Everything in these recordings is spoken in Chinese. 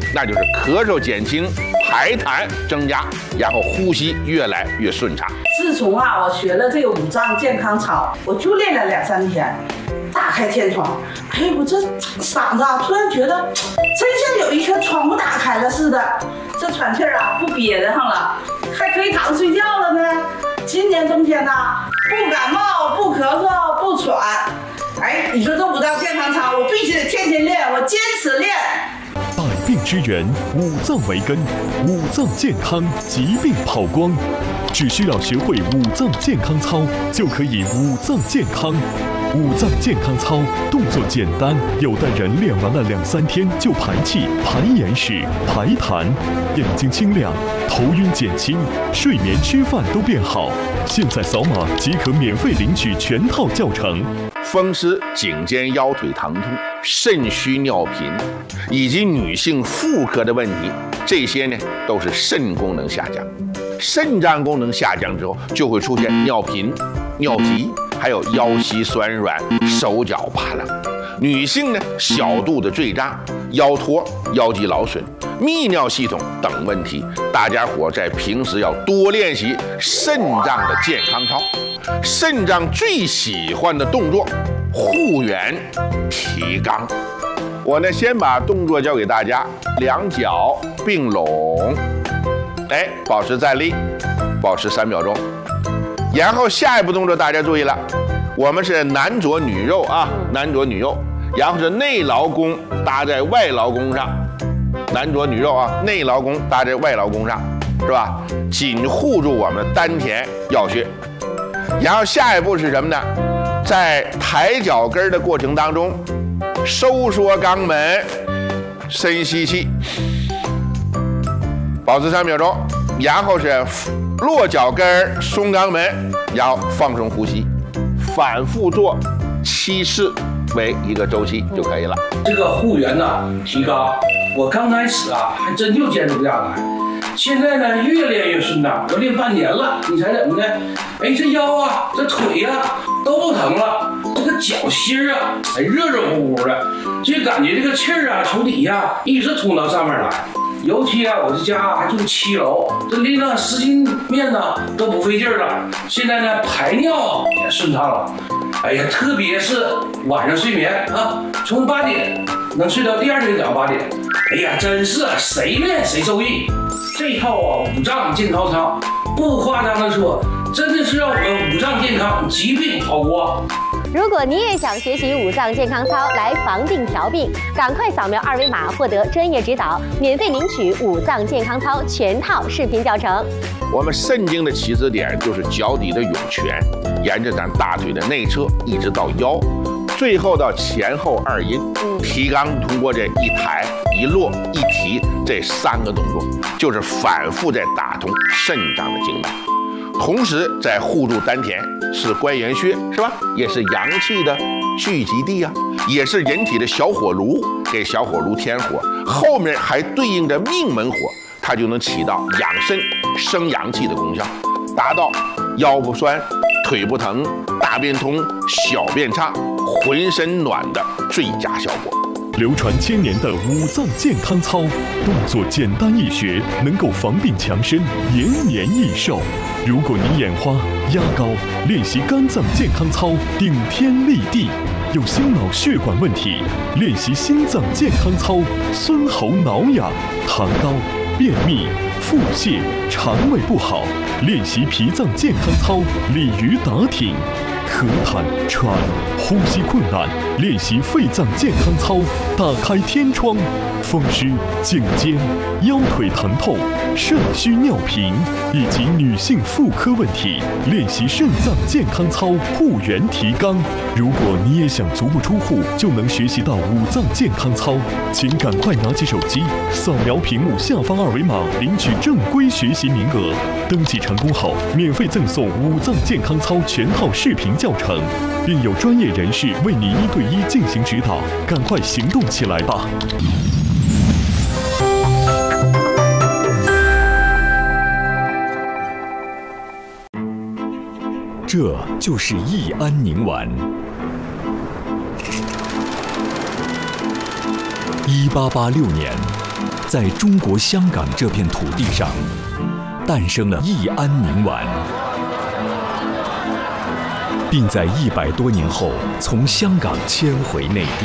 那就是咳嗽减轻，排痰增加，然后呼吸越来越顺畅。 自从我学了这个五脏健康操，我就练了2-3天，打开天窗，哎，我这嗓子突然觉得真像有一颗窗户打开了似的，这喘气不憋得上了，还可以躺睡觉了呢。今年冬天不感冒，不咳嗽，不喘。哎，你说这五脏健康操，我必须得天天练，我坚持练。 百病之源，五脏为根，五脏健康，疾病跑光。只需要学会五脏健康操，就可以五脏健康。五脏健康操动作简单，有的人练完了2-3天就排气、排眼屎、排痰，眼睛清亮，头晕减轻，睡眠吃饭都变好。现在扫码即可免费领取全套教程。 风湿、颈肩腰腿疼痛、肾虚尿频，以及女性妇科的问题，这些呢都是肾功能下降。肾脏功能下降之后，就会出现尿频、尿急，还有腰膝酸软、手脚发冷。女性呢，小肚子坠胀、腰托、腰肌劳损、泌尿系统等问题，大家伙在平时要多练习肾脏的健康操。肾脏最喜欢的动作，护元提肛。我呢，先把动作教给大家，两脚并拢，哎，保持站立，保持3秒钟。然后下一步动作大家注意了，我们是男左女右男左女右，然后是内劳宫搭在外劳宫上，男左女右内劳宫搭在外劳宫上，是吧？紧护住我们丹田要穴。然后下一步是什么呢？在抬脚跟的过程当中，收缩肛门，深吸气，保持3秒钟，然后是落脚跟，松肛门，然后放松呼吸，反复做7次为一个周期就可以了。 这个护元提肛，我刚开始还真就坚持不下来。现在呢，越练越顺畅，我练半年了，你猜怎么的？哎，这腰这腿都不疼了，这个脚心还热热乎乎的，就感觉这个气儿从底下一直通到上面来。尤其我这家还住7楼，这拎上10斤面都不费劲了。现在呢，排尿也顺畅了。哎呀，特别是晚上睡眠从8点能睡到第2天早上8点。哎呀，真是谁练谁受益。这套五脏健康操，不夸张的说，真的是让我们五脏健康，疾病跑光。 如果你也想学习五脏健康操来防病调病，赶快扫描2维码获得专业指导，免费领取五脏健康操全套视频教程。 我们肾经的起始点就是脚底的涌泉，沿着咱大腿的内侧一直到腰，最后到前后2阴。提肛通过这一抬一落一提这3个动作，就是反复在打通肾脏的经脉。同时在护住丹田，是关元穴，是吧？也是阳气的聚集地也是人体的小火炉，给小火炉添火，后面还对应着命门火，它就能起到养肾生阳气的功效，达到腰不酸、腿不疼、大便通、小便畅、浑身暖的最佳效果。 流传1000年的五脏健康操，动作简单易学，能够防病强身，延年益寿。如果你眼花、压高，练习肝脏健康操，顶天立地；有心脑血管问题，练习心脏健康操，孙喉挠痒；痰高、便秘、腹泻、肠胃不好，练习脾脏健康操，鲤鱼打挺；咳痰、喘、呼吸困难，练习肺脏健康操，打开天窗；风湿、颈肩、腰腿疼痛、肾虚尿频，以及女性妇科问题，练习肾脏健康操，护元提肛。如果你也想足不出户就能学习到五脏健康操，请赶快拿起手机，扫描屏幕下方2维码，领取正规学习名额。登记成功后，免费赠送五脏健康操全套视频教程，并有专业人士为你1对1进行指导。赶快行动起来吧！ 这就是益安宁丸。1886年， 在中国香港这片土地上，诞生了益安宁丸，并在100多年后从香港迁回内地。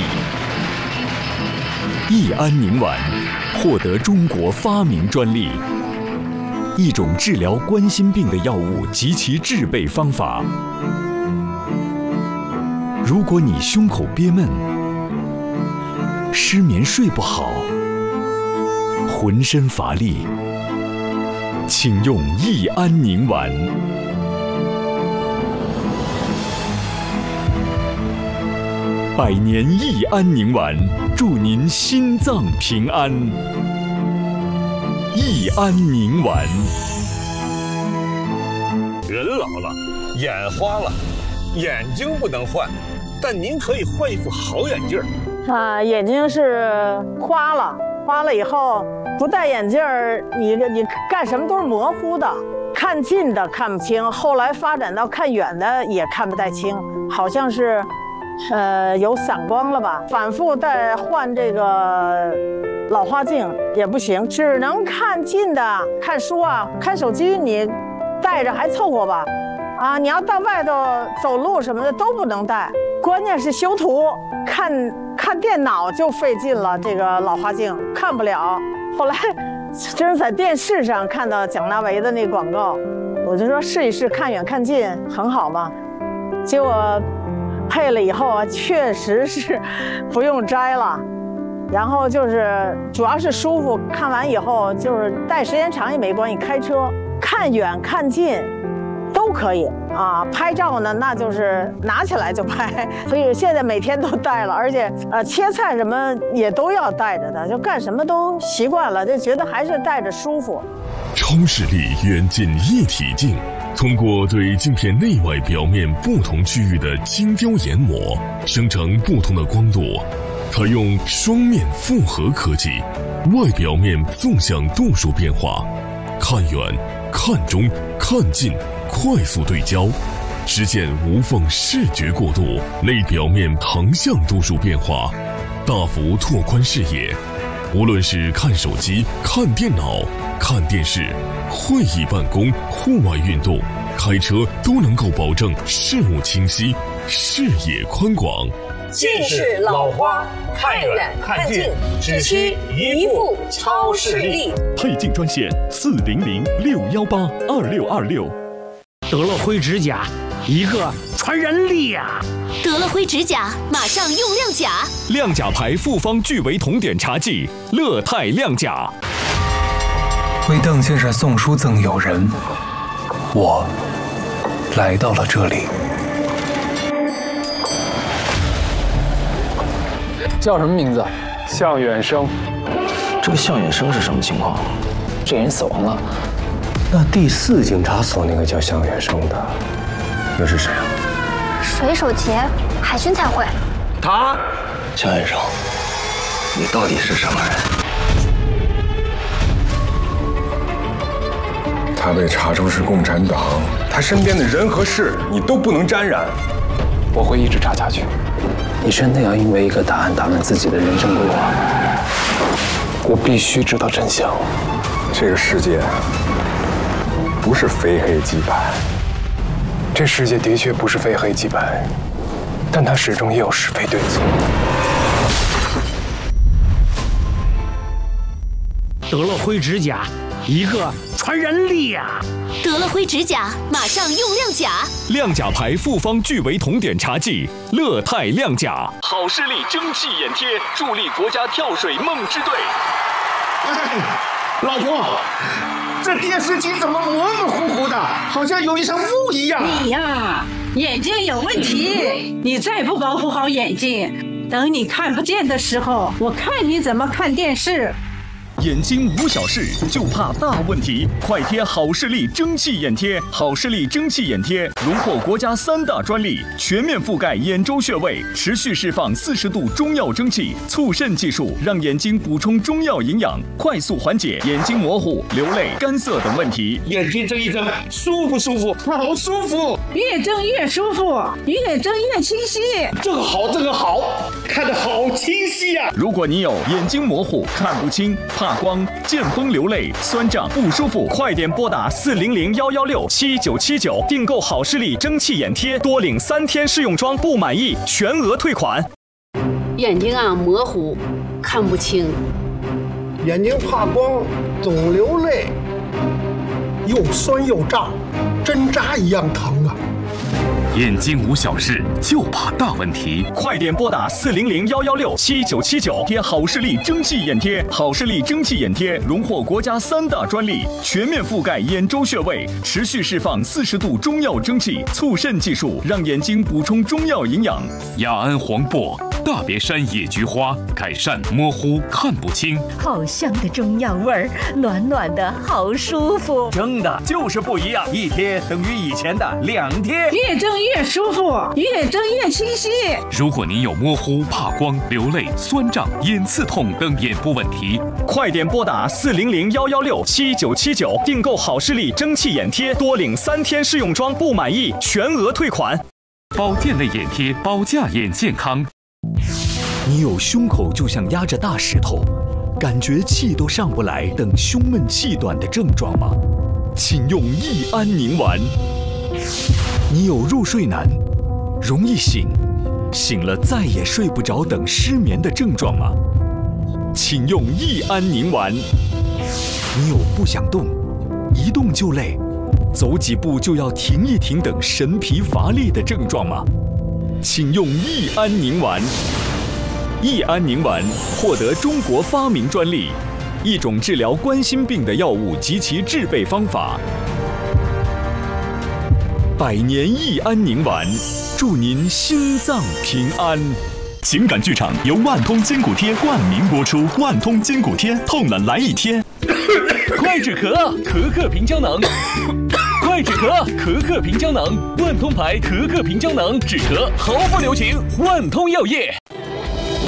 益安宁丸获得中国发明专利，一种治疗冠心病的药物及其制备方法。如果你胸口憋闷、失眠睡不好、浑身乏力，请用益安宁丸。100年益安宁丸，祝您心脏平安。益安宁丸。 人老了，眼花了，眼睛不能换，但您可以换一副好眼镜儿。 眼睛是花了以后不戴眼镜儿，你干什么都是模糊的，看近的看不清，后来发展到看远的也看不太清，好像是有散光了吧？反复再换这个老花镜也不行，只能看近的，看书啊，看手机你带着还凑合吧，你要到外头走路什么的都不能带，关键是修图看电脑就费劲了，这个老花镜看不了。后来真是在电视上看到蒋大为的那广告，我就说试一试，看远看近很好嘛。结果配了以后啊，确实是不用摘了，然后就是主要是舒服，看完以后就是戴时间长也没关系，开车看远看近都可以拍照呢那就是拿起来就拍，所以现在每天都戴了，而且切菜什么也都要带着的，就干什么都习惯了，就觉得还是戴着舒服。 超视力远近一体镜，通过对镜片内外表面不同区域的精雕研磨，生成不同的光度，采用双面复合科技，外表面纵向度数变化，看远、看中、看近，快速对焦，实现无缝视觉过渡；内表面横向度数变化，大幅拓宽视野。无论是看手机、看电脑、看电视、会议办公、户外运动、开车，都能够保证视物清晰、视野宽广。 近视老花，看远看近，只需一副超视力。 配镜专线400-618-2626。 德乐辉指甲，一个传人力呀！ 德乐辉指甲，马上用亮甲。 亮甲牌复方聚维酮碘茶剂，乐泰亮甲。 为邓先生送书赠友人，我来到了这里。 叫什么名字？向远生。 这个向远生是什么情况？这人死亡了。 那第4警察所那个叫向远生的，那是谁啊？ 水手节海军彩绘。 他，向远生，你到底是什么人？ 他被查出是共产党，他身边的人和事你都不能沾染。 我会一直查下去。 你真的要因为一个答案打乱自己的人生规划？ 我必须知道真相。 这个世界不是非黑即白。 这世界的确不是非黑即白，但它始终也有是非对错。 德乐辉指甲，一个传人力呀！ 德乐辉指甲，马上用亮甲。 亮甲牌复方聚维酮碘茶剂，乐泰亮甲。 好视力蒸汽眼贴，助力国家跳水梦之队。 老婆，这电视机怎么模模糊糊的，好像有一层雾一样？ 你呀，眼睛有问题，你再不保护好眼睛，等你看不见的时候，我看你怎么看电视。 眼睛无小事，就怕大问题。快贴好视力蒸汽眼贴，好视力蒸汽眼贴荣获国家3大专利，全面覆盖眼周穴位，持续释放40度中药蒸汽，促肾技术让眼睛补充中药营养，快速缓解眼睛模糊、流泪、干涩等问题。 眼睛睁一睁，舒服舒服，好舒服， 越睁越舒服，越睁越清晰。 这个好，这个好，看得好清晰呀！ 如果你有眼睛模糊、看不清、怕怕光、见风流泪、酸胀不舒服，快点拨打400-116-7979订购好视力蒸汽眼贴，多领3天试用装，不满意全额退款。 眼睛啊模糊，看不清， 眼睛怕光，总流泪，又酸又胀，针扎一样疼啊。 眼睛无小事，就怕大问题。 快点拨打400-116-7979贴好视力蒸汽眼贴。好视力蒸汽眼贴荣获国家3大专利，全面覆盖眼周穴位，持续释放40度中药蒸汽，促肾技术，让眼睛补充中药营养。 雅安黄柏、大别山野菊花，改善模糊看不清。 好香的中药味儿，暖暖的好舒服。 蒸的就是不一样，一贴等于以前的2贴。 越蒸越舒服，越蒸越清晰。 如果您有模糊、怕光、流泪、酸胀、眼刺痛等眼部问题， 快点拨打400-116-7979订购好视力蒸汽眼贴，多领3天试用装，不满意全额退款。 保健类眼贴，保驾眼健康。 你有胸口就像压着大石头，感觉气都上不来等胸闷气短的症状吗？请用益安宁丸。你有入睡难、容易醒、醒了再也睡不着等失眠的症状吗？请用益安宁丸。你有不想动、一动就累、走几步就要停一停等神疲乏力的症状吗？请用益安宁丸。益安宁丸获得中国发明专利，一种治疗冠心病的药物及其制备方法。100年益安宁丸，祝您心脏平安。 情感剧场由万通筋骨贴冠名播出，万通筋骨贴，痛了来一贴。 快止咳，咳咳平胶囊。快止咳，咳咳平胶囊。万通牌咳咳平胶囊，止咳毫不留情。万通药业。